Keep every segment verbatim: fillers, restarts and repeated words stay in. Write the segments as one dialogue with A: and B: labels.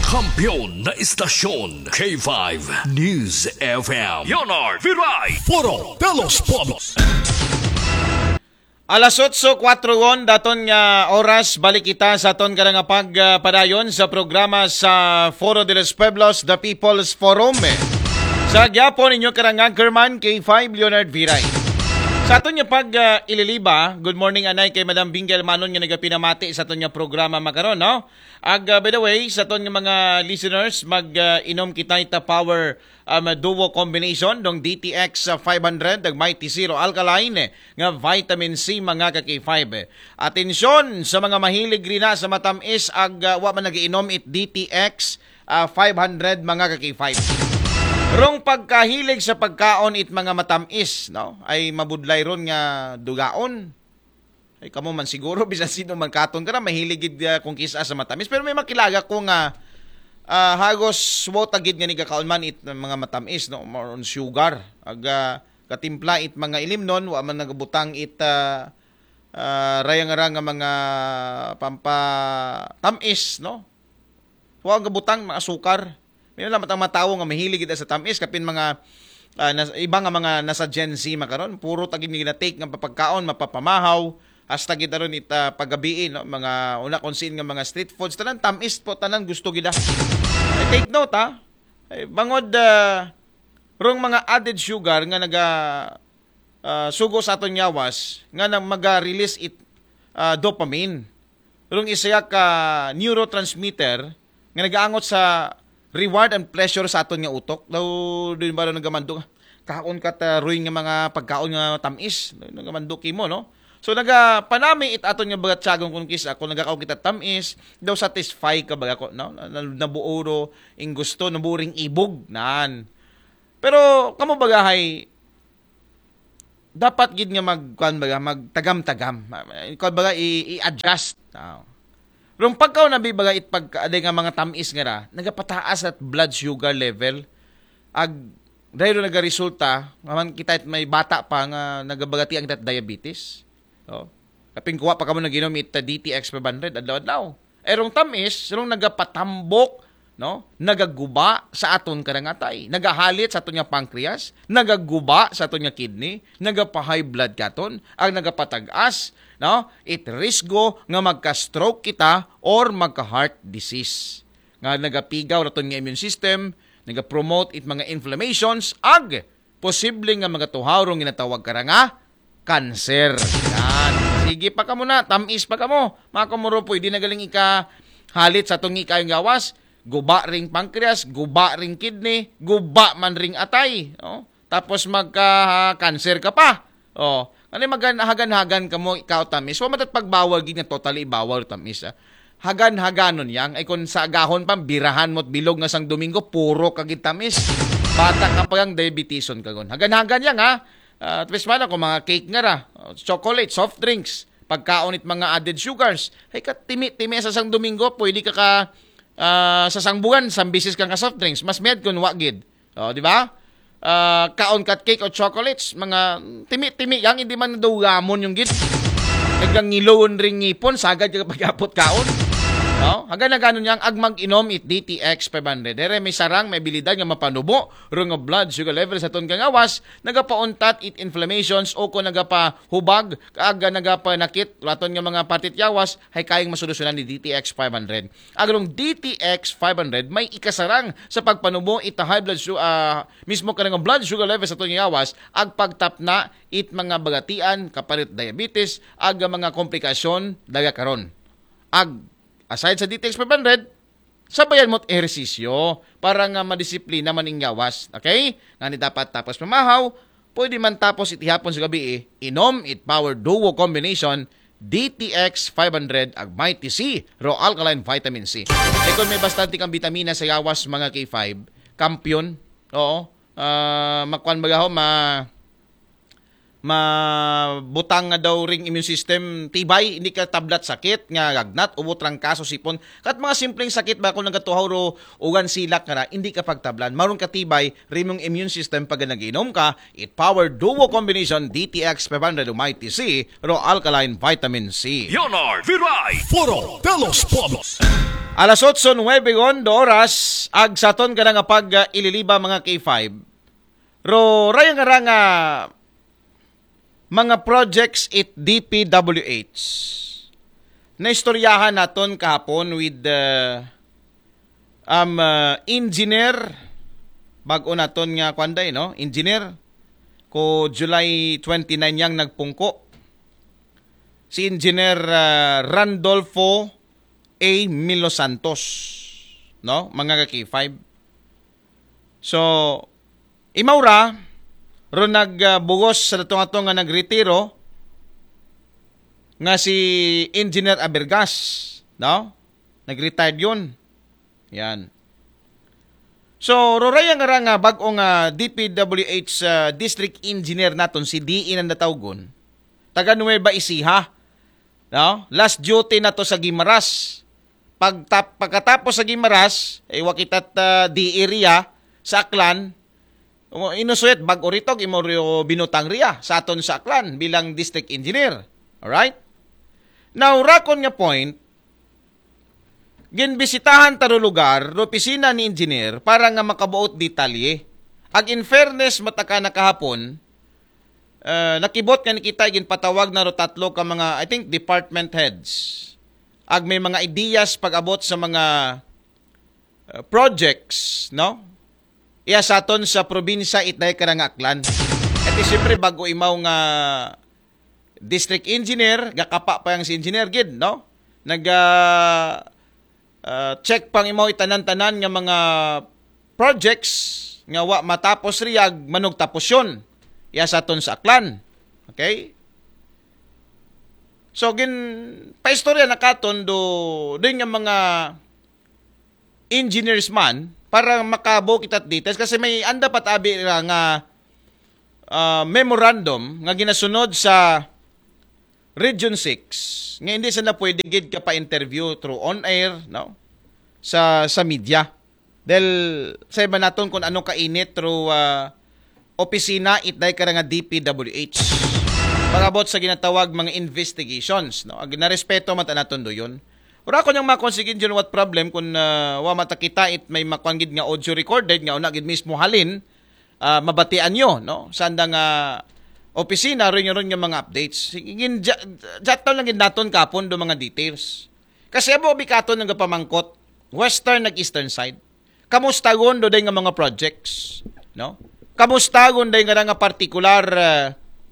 A: Kampiyon na istasyon K five News F M. Leonard Viray. Foro de los Pueblos.
B: Alas otso kwatro daton nga oras balik kita sa aton nga nga pagpadayon sa programa sa Foro de los Pueblos, The People's Forum. Sa gyapon ninyo karang anchorman K five Leonard Viray. Sa aton nga pag uh, ililiba, good morning anay kay Madam Bingel Manon nga nagapinamati sa aton nga programa makaron, no? Ag uh, by the way, sa aton nga mga listeners, mag-inom uh, kita ita power um, duo combination dong D T X uh, five hundred ag Mighty Zero Alkaline nga vitamin C mga ka K five. Atensyon sa mga mahilig rin na sa matamis ag uh, wa man nagiinom it D T X uh, five hundred mga ka K five. Rong pagkahilig sa pagkaon it mga matamis, no? Ay mabudlay ron nga dugaon. Ay kamo man siguro bisan sino man katon ka na mahilig gid uh, kung kisa sa matamis, pero may makilaga ko nga uh, hagos wota gid nga ni kakaon man it mga matamis, no? More on sugar. Aga katimpla it mga ilimnon wa man nagabutang it uh, uh, rayang-rang nga mga pampa tamis, no? Wa gabutang mga sukar. May lang matang matawo nga mahilig ita sa tamis kapin mga uh, nas, iba nga mga nasa Gen Z makaron puro tagin nga take nga papagkaon mapapamahaw hasta kita ron ita paggabi, no? Mga una konsin nga mga street foods tanan tamis po tanan gusto gida. Ay, take note ha. Ay, bangod uh, rong mga added sugar nga naga uh, sugo sa aton yawas nga nang maga-release it uh, dopamine. Rong isa ka neurotransmitter nga nagaangot sa reward and pleasure sa aton nga utok. Daw din ba nagamandok kaon kat uh, ruin nga mga pagkaon nga tamis nagamandok mo, no? So naga panami it aton nga bagat sagong kun kisa ako nagakaon kita tamis daw satisfy ka baga ko, no? Nabuoro ing gusto naburing ibog nan. Pero kamo bagahay dapat gid nga magkuan baga magtagam-tagam. Kuan baga i-adjust. No? Rong pagkaw nabibaga it pagkaaday nga mga tamis nga ra, nagapataas at blood sugar level. Ag dahil nagaresulta, man kita it may bata pa nga nagabagati ang diabetes. So, kaping kuha pa kamo naginom it D T X five hundred adlaw-adlaw. Eh rong tamis, rong nagapatambok, no? Nagaguba sa aton karangatay, nagahalit sa aton nga pancreas, nagaguba sa aton nga kidney, nagapa-high blood katon, ang nagapatag-as, no? It risgo nga magka-stroke kita or magka-heart disease. Nga nagapigaw naton nga immune system, nagapromote it mga inflammations, ag posible nga mga tuhawrong ginatawag ka nga cancer. Yan. Sige pa ka muna, tamis pa ka mo. Mga kamurupoy, di na galing ika halit sa itong ikayong gawas, guba ring pancreas, guba ring kidney, guba man ring atay. No? Tapos magka-cancer ka pa. O, ano maghagan-hagan ka mo ikaw tamis? So, matat pagbawal, gina totally bawal tamis. Ha? Hagan-haganon yang, ay kung sa agahon pa, birahan mo't bilog nga sang Domingo, puro kagit tamis. Bata ka pa yung diabeteson kagon. Hagan-hagan yang ha. Uh, at least man ako, mga cake nga ra, chocolate, soft drinks, pagkaon it mga added sugars. Ay ka, timi-timi sa sang Domingo, pwede ka ka uh, sa sang buwan, sang bisis kang ka soft drinks, mas med kung wagid. O, di ba? Uh, kaon kat cake o chocolates, mga timi-timi yang, hindi man daw gamon yung gid. Naggang ngilon ring ngipon, sagad yung pag-apot kaon. No? Hagan na ganon yang ag mag-inom it D T X five hundred. Dere may sarang, may abilidad nga mapanubo, rung nga blood sugar level sa ton kang awas, nagapauntat it inflammations o kung nagapahubag, kaag nagapanakit, laton nga mga patit yawas, hay kayang masolusyonan ni D T X five hundred. Agrong D T X five hundred may ikasarang sa pagpanubo it high blood sugar, uh, mismo ka nga blood sugar level sa ton nga awas, ag pagtap na it mga bagatian, kapalit diabetes, ag mga komplikasyon, daga karon. Ag aside sa D T X five hundred, sabayan mo't ehersisyo para nga madisiplina man ing yawas. Okay? Nga ni dapat tapos mamahaw, pwede man tapos itihapon sa gabi eh, inom it power duo combination D T X five hundred ag Mighty C, raw alkaline vitamin C. E kung may bastante kang vitamina sa yawas mga K five, kampiyon, oo, uh, makuan bagaho, ma mabutang nga daw ring immune system tibay, hindi ka tablat sakit nga gagnat ubot rang kaso sipon kat mga simpleng sakit ba kung nagatuhaw ro ugan silak nga hindi ka pagtablan maron ka tibay rimong immune system pag nagiinom ka it power duo combination D T X five hundred Mighty C raw alkaline vitamin C.
A: Leonard Viray, Foro de los Pueblos.
B: Alas otso nuwebe gondo oras ag saton ka nga pag uh, ililiba mga K five. Ro raya nga nga mga projects it D P W H. Naistoryahan naton kahapon with the uh, um, uh, engineer bago naton nga kwanday no, engineer ko July twenty-nine yang nagpungko. Si Engineer uh, Randolfo A. Milo Santos, no? Mga K five. So, imaura, ro nagbugos sa datong ato nga nagretiro nga si Engineer Abergas, no? Nag-retired yun. Yan. So, roraya nga nga bagong uh, D P W H uh, District Engineer naton si D I nang natawgon. Taga Nueva Ecija. No? Last duty na to sa Guimaras. Pag tap, pagkatapos sa Guimaras, eh, wakitat uh, di area sa Aklan, inusuyat bago rito, imoryo binutang riya sa aton sa Aklan bilang district engineer. Alright? Now, rakon nga point, ginbisitahan taro lugar, do opisina ni engineer, para nga makabuot detalye. Ag in fairness, mataka na kahapon, Uh, nakibot nga nikita ginpatawag na ro tatlo ka mga I think department heads ag may mga ideas pag-abot sa mga uh, projects no iya saton sa probinsya itday karang Aklan at siyempre bago imaw nga district engineer gakapa pa yang si engineer gid no nag uh, uh, check pang imaw itanan-tanan nga mga projects nga wa matapos riyag manog tapos yon iya sa aton sa Aklan. Okay? So, gin, pa-istorya na katon do, din nga mga engineers man, para makabo kitat details, kasi may anda patabi nga uh, memorandum nga ginasunod sa Region six, nga hindi sana pwede gid ka pa-interview through on-air, no? Sa, sa media. Dahil, sa iba naton kung anong kainit through uh, opisina itday ka nga D P W H. Pagabot sa ginatawag mga investigations, no? Ag narespeto man naton do yun. Ura ko nang makonsigin yun what problem kung uh, wa matakita it may makwangid nga audio recorded nga una gid mismo halin uh, mabatian nyo, no? Sanda nga opisina rin ron nga mga updates. Gin jataw lang gid naton kapon do mga details. Kasi abo bikaton nga pamangkot western nag eastern side. Kamusta gon do day nga mga projects, no? Kamusta gon day nga nga particular uh,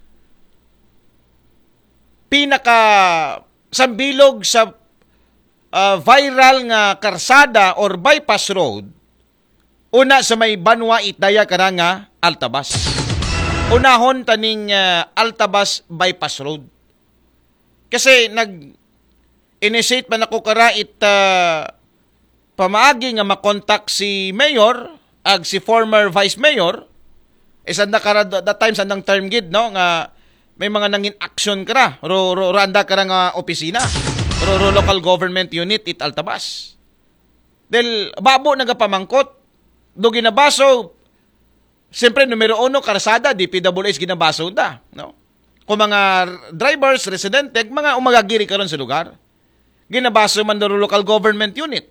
B: pinaka sambilog sa uh, viral nga karsada or bypass road una sa may Banwa Itdaya kana nga Altabas. Unahon taning uh, Altabas bypass road. Kasi nag initiate man ako kara it uh, pamaagi nga makontak si mayor ag si former vice mayor. Eh, sanda ka that time, sandang term gid, no? Nga, may mga nangin action ka ra. Ro, ro, randa ka ra nga opisina. Ro, ro, local government unit, it Altabas. Del, babo nagapamangkot. Do ginabaso, siyempre, numero uno, karsada, D P W H ginabaso da, no? Kung mga drivers, residente, mga umagagiri karon sa lugar. Ginabaso man do local government unit.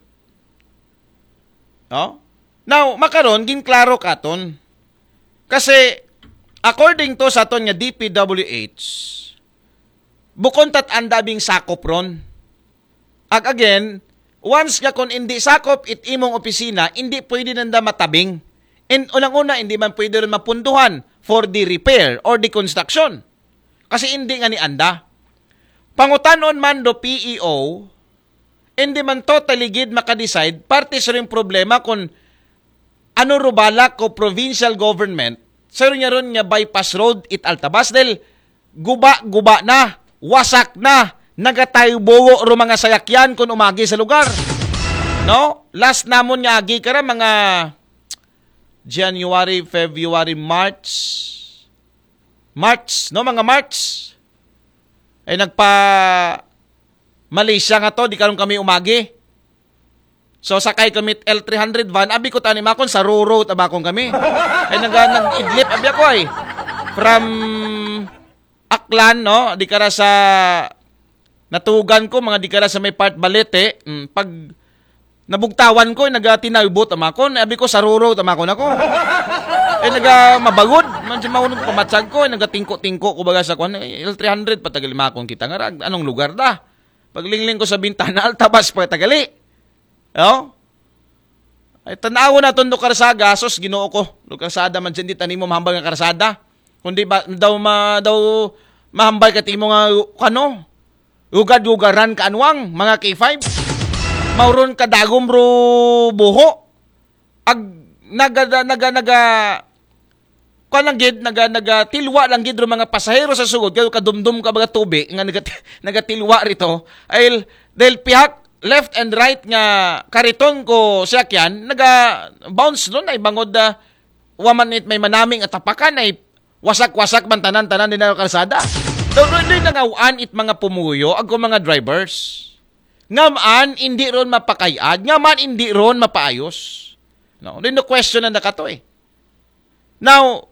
B: No? Now, makaron, ginklaro katon. Kasi, according to sa aton nga D P W H, bukon tat andabing sakop ron. Ag again, once nga kung hindi sakop it imong opisina, hindi pwede nanda matabing. And unang-una, hindi man pwede rin mapunduhan for the repair or the construction. Kasi hindi nga ni anda. Pangutanon man do P E O, hindi man totally gid makadecide, parte sa rin problema kung ano rubalak ko provincial government, sa rin ron nga bypass road it Altabas, dahil guba-guba na, wasak na, nagatayo buwo ro mga sayakyan kung umagi sa lugar. No? Last namon nga agi kara mga January, February, March. March, no? Mga March. Ay nagpa Malaysia nga to, di karon kami umagi. So sakay kami L three hundred van, abi ko tani makon sa Roro tabakon kami. Ay nag nag-idlip abi ako ay. From Aklan, no, di kara sa natugan ko mga di kara sa may part Balete, mm, pag Nabugtawan ko, nagatinaybo tama ko, abi ko saruro tama ko nako. Eh naga mabagod, man si maunong pamatsag ko, nagatingko-tingko ko baga sa kwan, L three hundred patagali makon kita nga rag, anong lugar da? Paglingling ko sa bintana, altabas patagali. No? Ay tanaw na ton do karsada, sos Ginoo ko. Do karsada man dyan di tanim mo mahambal nga karsada. Kundi ba daw ma daw mahambal ka timo nga kano? Ugad-ugaran ka anwang mga K five. Mauron ka dagom ro buho. Ag naga naga naga kanang gid naga naga tilwa lang gid ro mga pasahero sa sugod kay kadumdum ka mga tubig nga naga nagatilwa rito ay del pihak left and right nga kariton ko sakyan naga bounce doon ay bangod da waman it may manaming at tapakan ay wasak-wasak man tanan-tanan din na kalsada. Daw rin nangawaan it mga pumuyo ag mga drivers. Ngaman hindi ron mapakayad, ngaman hindi ron mapaayos. No, din no question na nakato eh. Now,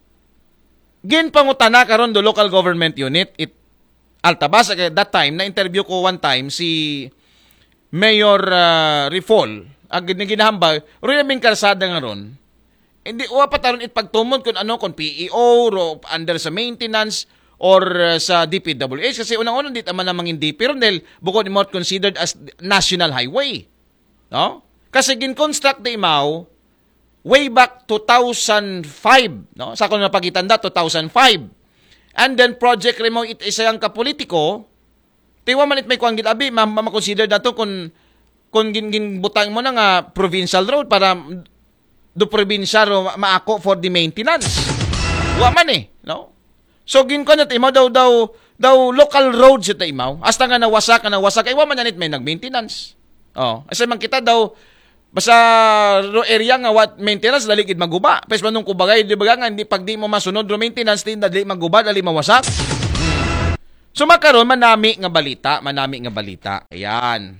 B: gin pangutana karon do local government unit it Altabas at that time na interview ko one time si Mayor uh, Rifol ag ginahambal ro naming kalsada nga ron. Hindi wa pataron it pagtumon kun ano kun P E O ro under sa maintenance or uh, sa D P W H kasi unang-unang dit man namang hindi pero dahil bukod mo considered as national highway. No? Kasi gin-construct na imaw way back two thousand five, no? Sa kung napagitanda, two thousand five. And then project remo it isang kapolitiko, tiwa man it may kuang gid-abi, ma-consider na to kung kung gin-butang mo na nga provincial road para do provincial ro maako for the maintenance. Wa man eh, no? So gin ko na imaw daw daw daw local roads ito imaw. Hasta nga nawasak, nawasak ay wa man yanit may nag-maintenance. Oh, asa man kita daw basta ro area nga what maintenance dali gid maguba. Pes manung kubagay di baga nga hindi pag di mo masunod ro maintenance din dali maguba dali mawasak. Hmm. So makaron manami nga balita, manami nga balita. Ayan.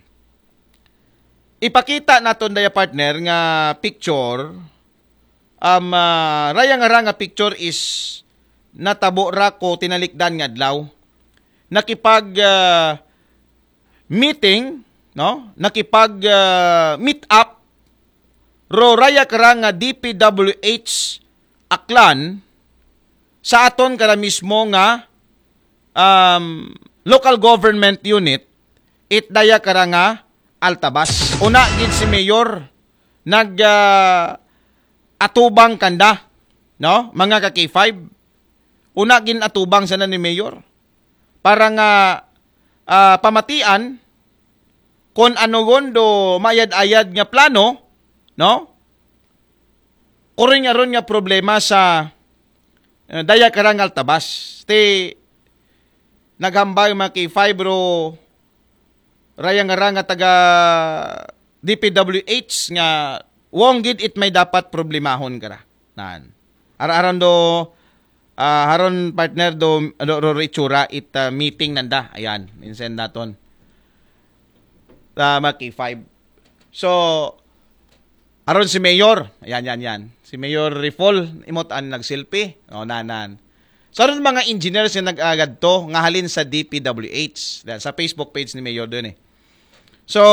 B: Ipakita naton daya partner nga picture. Um uh, raya nga ra nga picture is natabo ra ko tinalikdan nga adlaw. Nakipag uh, meeting, no? Nakipag uh, meet up ro raya kara nga D P W H Aklan sa aton kara mismo nga um, local government unit it daya kara nga Altabas. Una gid si mayor nag uh, atubang kanda, no? Mga ka K five. Una gin atubang sana ni mayor para nga uh, pamatian kung ano gondo mayad-ayad nga plano, no? Kuring nga ron nga problema sa uh, daya karang Altabas. Ti naghambay mga K five ro raya nga nga taga D P W H nga wong gid it may dapat problemahon kara. Nan. Ara-aran do uh, haron partner do do, do itsura it uh, meeting nanda. Ayan, insend naton. Uh, mga K five. So aron si Mayor, ayan yan yan. Si Mayor Rifol imot an nagselfie. O nanan. So aron mga engineers yung nag-agad to nga halin sa D P W H. Sa Facebook page ni Mayor doon eh. So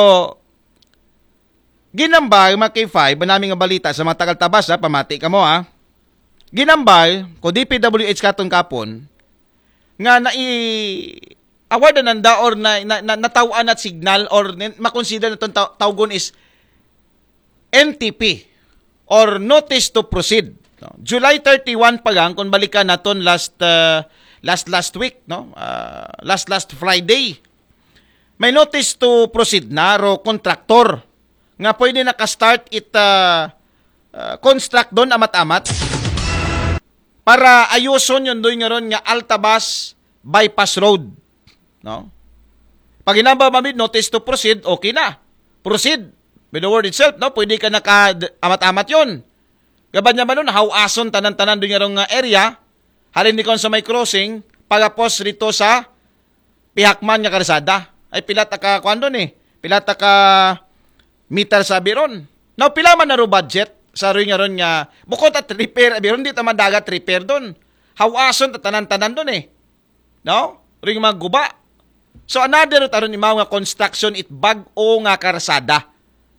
B: ginambay mga K five, manaming nga balita sa mga tagal-tabas ha, pamati ka mo ha. Ginambay ko D P W H katon kapon nga na i award na nanda or na, na, na natawaan at signal or makonsider na itong tawgon is N T P or Notice to Proceed. No? July thirty-one pa gang kung balikan naton last uh, last last week, no? Uh, last last Friday. May notice to proceed na ro kontraktor nga pwede naka-start it uh, uh, construct doon amat-amat para ayuson yun doon nga ron nga Altabas bypass road. No? Pag inamba mamid notice to proceed, okay na. Proceed. By the word itself, no? Pwede ka naka amat-amat yun. Gaban niya ba nun, hawason tanan-tanan doon nga ron nga area, halin di kon sa may crossing, pagapos rito sa pihakman nga karsada. Ay pilat ka kuan doon eh. Pilat ka meter sa biron. Now pila man na ro budget sa ro nga ron nga bukod at repair biron di ta man dagat repair doon. Hawason tanan-tanan doon eh. No? Ring mga guba. So another taron imaw nga construction it bag-o nga karsada.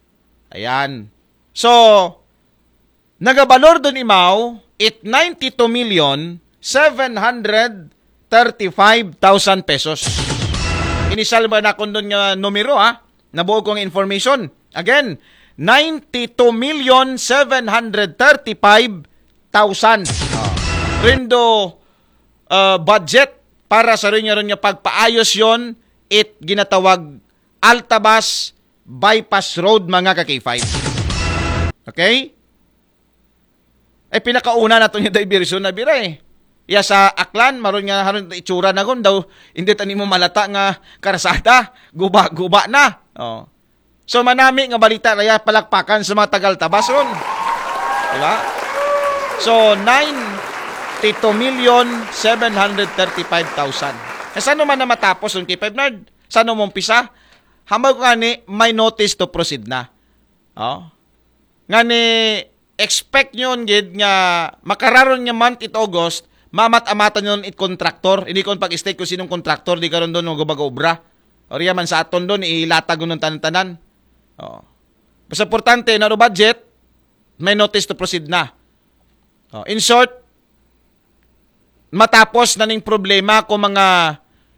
B: Ayan. So, nagabalor doon imaw, it ninety-two million seven hundred thirty-five thousand pesos. Initial ba na kung doon nga numero ha? Nabuo kong information. Again, ninety-two million seven hundred thirty-five thousand. Uh, rindo uh, budget para sa rin niya pagpaayos yon, it ginatawag Altabas Bypass Road mga ka-K five. Okay? Eh pinakauna na ito niya diversion na bira eh. Iya sa Aklan, maron nga haron itsura na gon daw, hindi tani mo malata nga karasada, guba-guba na. Oh. So manami nga balita raya palakpakan sa mga tagal-tabas ron. Diba? So ninety-two million seven hundred thirty-five thousand. Eh saan naman na matapos yung K five Nard? Saan mo umpisa? Hambag nga ni, may notice to proceed na. Oh. Nga ni, expect nyo gid nga makararon nga month it August, mamat-amatan nyo it contractor. Hindi kon pag-stake kung sinong contractor, di karon doon mag-obra. O riya man sa aton doon, ilatag ng tanan-tanan. Oh. Basta importante, na budget, may notice to proceed na. Oh. In short, matapos na ning problema kung mga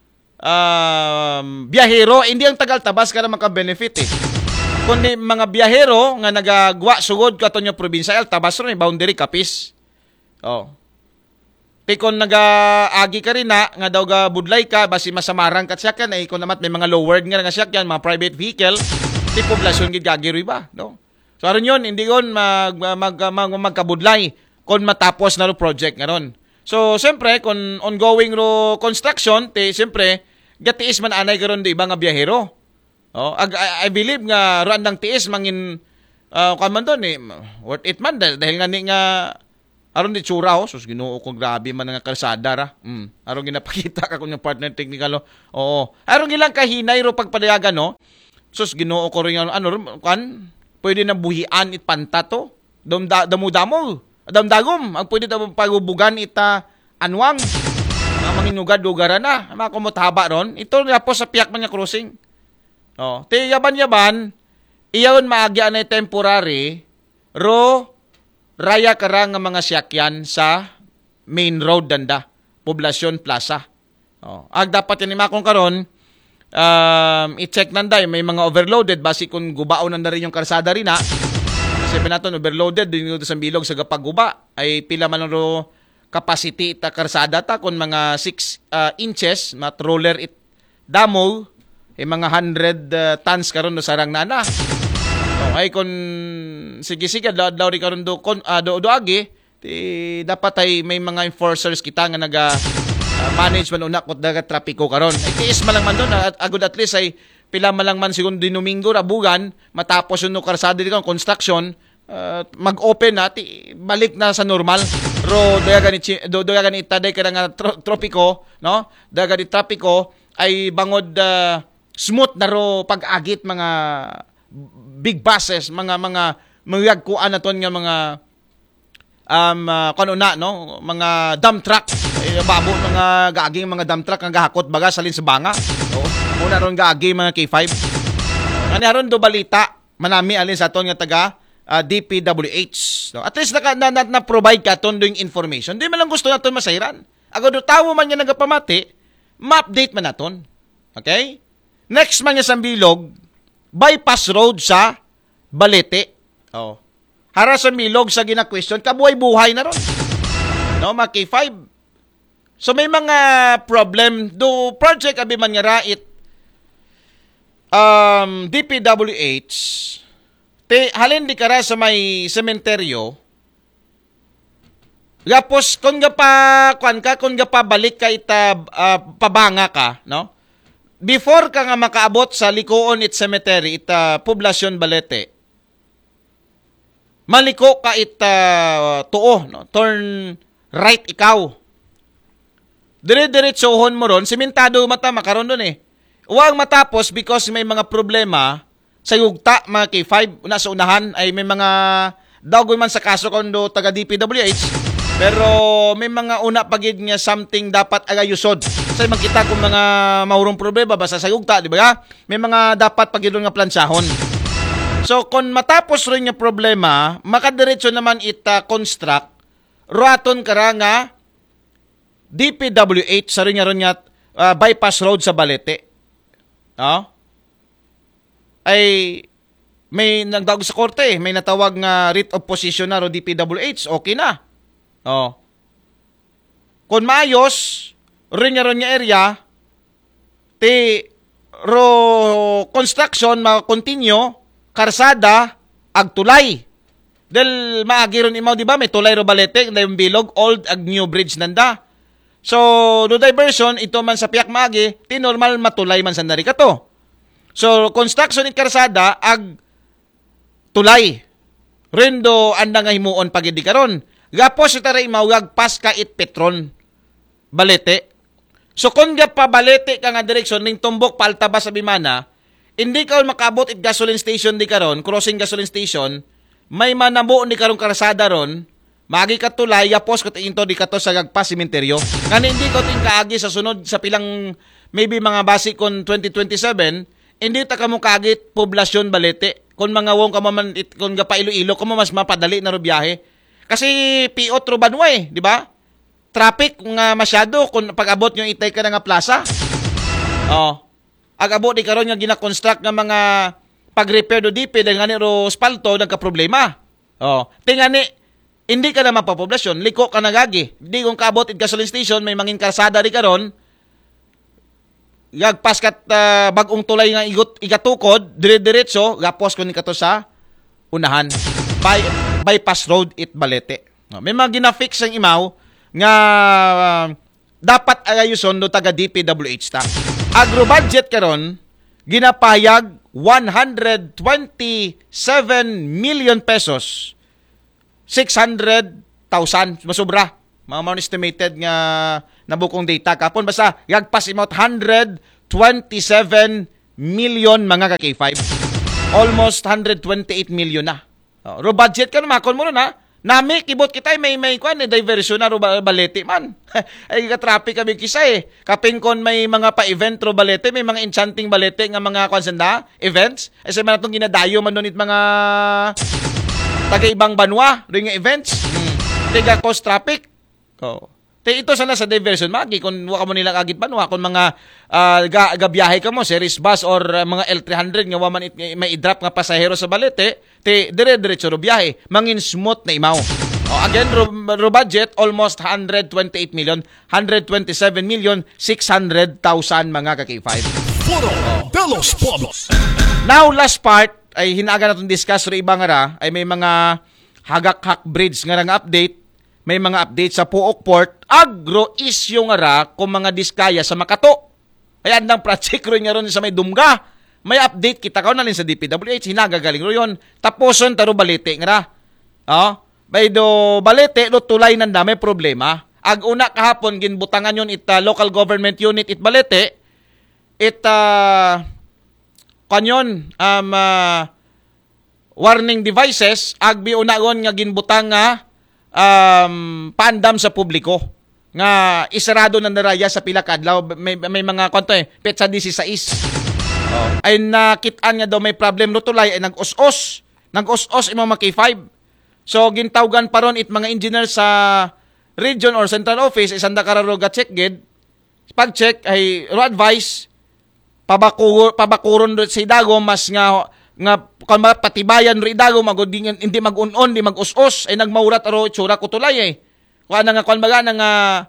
B: um, biyahero, hindi ang tagal-tabas ka na maka-benefit eh. Kundi mga biyahero nga nagagwa sugod ka to nyo probinsya, tabas ron, boundary kapis. Oh. Pikon nag-agi ka rin na, nga daw ga budlay ka, basi masamarang ka siya kan, eh, kung naman may mga lowered nga nga siya yan, mga private vehicle, di poblasyon gid gagiroy ba, no? So aron yun, hindi yun mag, mag, mag, magkabudlay kung matapos na ro project nga ron. So, siyempre, kung ongoing ro construction, te, siyempre, gatiis man anay karon do iba nga biyahero. Oh, I, I believe nga randang tiis mangin uh, kan man doon eh worth it man dahil, dahil nga ni nga aron di tsura ho sus Ginoo ko grabe man nga kalsada ra. Mm. Aron ginapakita ka kunya partner technical. Oo. Aron gilang kahinay ro pagpadayagan no. Sus Ginoo ko rin ano kan pwede na buhian it panta to. Dam damo-damo. Dam-dagom ang pwede ta pagubugan ita anwang. Mga manginugad lugar na mga kumutaba ron. Ito tapos sa piyak man nga crossing. Oh, te yaban-yaban, iyaon maagya na temporary, ro raya karang nga mga siyakyan sa main road danda, Poblacion Plaza. Oh, ag dapat yan imakong karon, um, i-check nanday, may mga overloaded, basi kung gubaon na rin yung karsada rin na, kasi pinaton overloaded, din sa bilog sa gapag-guba, ay pila man ro capacity ta karsada ta, kung mga six uh, inches, mat roller it damo, eh mga one hundred uh, tons karon do sarang nana. Oh, ay kon sige-sige daw daw ri karon do kon uh, do, do agi ti dapat ay may mga enforcers kita nga naga uh, manage man una kot daga trapiko karon. Ay tiis man lang man don at agud at least ay pila man lang man segundo domingo rabugan matapos yung karsada dito construction uh, mag-open na ti balik na sa normal. Ro daga ni do daga ni itaday kada nga tro, tropiko no daga di trapiko ay bangod uh, smooth na ro pag-agit mga big buses, mga mga magyagkuan na ton nga mga um uh, kano na no, mga dump truck, ay babo mga gaaging mga dump truck nga gahakot baga salin sa banga. Oh, una ron gaagi mga K five. Ani aron do balita manami alin sa ton nga taga uh, D P W H. No? At least naka, na, na, na provide ka ton doing information. Di man lang gusto naton masayran. Agad do tawo man nga nagapamati, ma-update man naton. Okay? Next man nga sa bilog, bypass road sa Balete. Oh. Hara sa bilog sa gina-question, kabuhay-buhay na ron. No, mga K five. So may mga problem do project abi man nga rait um D P W H te halin di kara sa may sementeryo. Gapos kon ga pa kwan ka kon ga pa balik ka ita uh, pabanga ka, no? Before ka nga makaabot sa Likoon it Cemetery, ita Poblacion Balete, maliko ka ita tuo, no? Turn right ikaw. Dire-diretsohon mo ron, simentado mata makaron doon eh. Huwag matapos because may mga problema sa yugta, mga K five, una sa unahan ay may mga dagoy man sa kaso kondo taga D P W H, pero may mga una pagid nga something dapat agayusod. Say magkita kung mga mahurong problema basta sa yugta, di ba? May mga dapat pagidon nga plansyahon. So kung matapos rin yung problema, makadiretso naman ita construct ruaton kara nga D P W H sa rin nga rin nga uh, bypass road sa Balete. Oh? Ay may nagdagos sa korte, may natawag nga writ of position na ro D P W H, okay na. Oh. Kung maayos, rin nga rin nga area, ti ro construction ma-continue, karsada, agtulay. Del maagiron imaw, di ba? May tulay ro Balete, yung bilog, old ag new bridge nanda. So, no diversion, ito man sa piyak maagi, ti normal matulay man sa narika to. So, construction it karsada, ag tulay. Rendo anda nga himuon pagidi karon. Gapos ita ray mawag pas ka it Petron Balete. So kung ga pa Balete ka nga direksyon ning tumbok palta ba sa Bimana, hindi ka makabot it gasoline station di karon, crossing gasoline station, may manabo ni karong karsada ron, magi ka tulay gapos ket into di kato sa gagpas sementeryo. Ngani hindi ko ting kaagi sa sunod sa pilang maybe mga basic kon twenty twenty-seven, hindi ta kamo kaagit poblasyon Balete. Kung mga wong ka man, kung ga pa Iloilo, kung mas mapadali na ro biyahe. Kasi P O tro banwa eh, di ba? Traffic nga masyado kung pag-abot nyo itay ka na nga plaza. Oh. Ag-abot di karon nga gina-construct nga mga pag-repair do D P dahil nga ni ro spalto nagka-problema. Oh. Tingani, hindi ka na mapapoblasyon, liko ka nagagi. Di kung kaabot it gasoline station, may mangin karsada di karon, gagpas kat uh, bagong tulay nga igot igatukod dire-diretso gapos kun kato sa unahan by bypass road it Balete. No, may mga gina-fix ang imaw nga uh, dapat ayuson do taga D P W H ta. Agro budget karon ginapayag one hundred twenty-seven million pesos. six hundred thousand masubra. Mga mga estimated nga nabukong data kapon basta gagpas imot one hundred twenty-seven million mga ka K five. Almost one hundred twenty-eight million na. Oh, ro budget ka na makon mo na. Nami kibot kita may may kwan eh, diversion na ro Balete man. Ay ka traffic kami kisa eh. Kaping kon may mga pa-event ro Balete, may mga enchanting Balete nga mga kwan sanda, events. Ay sa man atong ginadayo man nunit mga taga ibang banwa ro nga events. Hmm. Tiga cost traffic. Oh. Te ito sana sa diversion magi kung wa ka mo nilang agit banwa kung mga uh, ga, gabiyahe ka mo series bus or uh, mga L three hundred nga wa man it, may i-drop nga pasahero sa Balete, te dire-diretso ro biyahe, mangin smooth na imaw. Oh, again ro, ro budget almost one hundred twenty-eight million, one hundred twenty-seven million six hundred thousand mga ka K five.
A: Foro de los Pueblos.
B: Now last part ay hinaga naton discuss ro ibang ara ay may mga hagak-hak bridge nga nga update. May mga update sa Puok Port, agro issue nga ra kung mga diskaya sa Makato. Ayan ang project ro nga ron sa may Dumga. May update kita kaon na rin sa D P W H, hinagagaling ro yun. Taposon taro Balete nga ra. Oh, may do Balete do tulay nanda may problema. Ag una kahapon ginbutangan yon it uh, local government unit it Balete. It uh, kanyon um uh, warning devices agbi unagon nga ginbutang nga um, paandam sa publiko nga isarado na naraya sa pila ka adlaw may, may mga konto eh petsa sixteen oh. Ay nakitaan nga daw may problem no tulay ay nag-us-os nag-us-os imo mga K five. So gintawgan pa ron it mga engineer sa region or central office isanda kararoga check gid pag check ay ro advice pabakur pabakuron sa idago mas nga nga kung patibayan ro idago magod hindi mag-unon di mag-us-os ay nagmaurat ro itsura ko tulay eh kuan nga kuan baga nga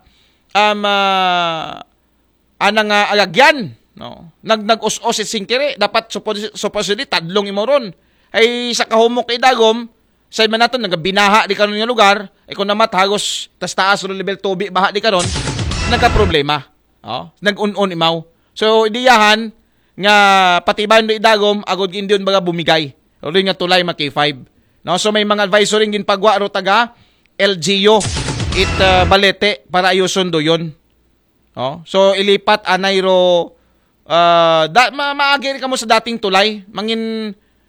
B: um uh, ana nga alagyan no nag nag-us-os it singkire dapat supposedly tadlong imo ron ay sa kahumok idagom sa man naton nagabinaha di karon nga lugar ay kun namat hagos tas taas ro level tubi baha di karon nagka problema oh nag-unon imaw so idiyahan nga patibayan do idagom agod indion baga bumigay uri nga tulay ma K five no so may mga advisory ginpagwa ro taga L G U it uh, Balete para ayuson do yon oh so ilipat anay ro uh, da, ma maagi ka mo sa dating tulay mangin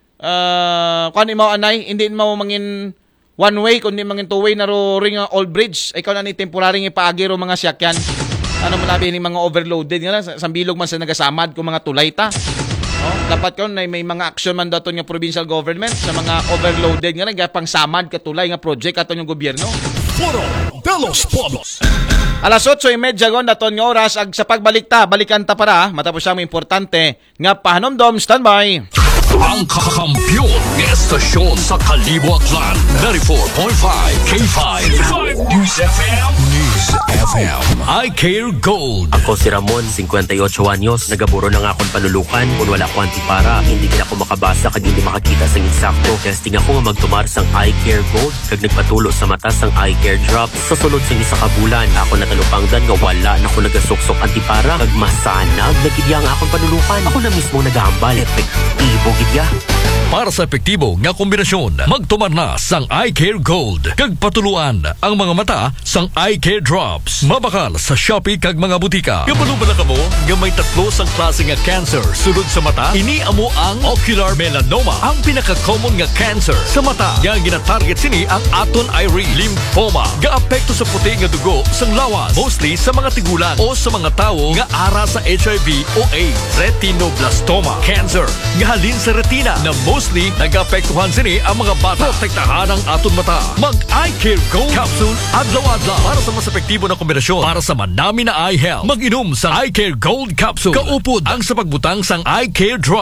B: uh, kuan imaw anay hindi mo mangin one way kundi mangin two way na ro ring old bridge ikaw na ni temporary ipaagi ro mga sakyan ano man labi ni mga overloaded nga lang sa bilog man sa nagasamad ko mga tulay ta. Oh, dapat kon may, may mga action man daton nga provincial government sa mga overloaded nga nga pang samad katulay nga project aton yung gobyerno.
A: Foro de los Pueblos.
B: Alas otso y media gon daton nga oras ag sa pagbalik ta balikan ta para matapos ang importante nga pahanomdom. Standby.
A: Ang kakampiyon ng estasyon sa Kalibuatlan, ninety-four point five K five News F M. News F M. I Care Gold.
C: Ako si Ramon, fifty-eight anyos. Nagaburo na nga akong panulukan. Kung wala ko antipara, hindi ka ako makabasa kag hindi makakita sang insakto. Testing ako nga magtumar sang I Care Gold. Kag nagpatulo sa mata sang I Care Drops. Sa sulod sang isa ka bulan, ako natalupangdan nga wala na ako nagasuksok antipara. Kag masanag, nagidya nga akong panulukan. Ako na mismo nagahambal. Epektibo gidya.
A: Para sa epektibo nga kombinasyon, magtumar na sang I Care Gold. Kag patuluan ang mga mata sang I Care Drops. Mabakal sa Shopee kag mga butika. Kapalo ba na kamo nga may tatlo sang klase nga cancer sulod sa mata? Ini amo ang ocular melanoma, ang pinaka-common nga cancer sa mata. Nga gina-target sini ang aton iris, lymphoma. Gaapekto sa puti nga dugo sang lawas, mostly sa mga tigulan o sa mga tawo nga ara sa H I V o AIDS. Retinoblastoma cancer nga halin sa retina na mostly nag-apektuhan sini ang mga bata. Protektahan ang aton mata. Mag-I Care Gold Capsule adlaw-adlaw para sa mas epektibo na kombinasyon para sa manami na eye health. Mag-inom sa I Care Gold Capsule. Kaupod ang sa pagbutang sang I Care Drug.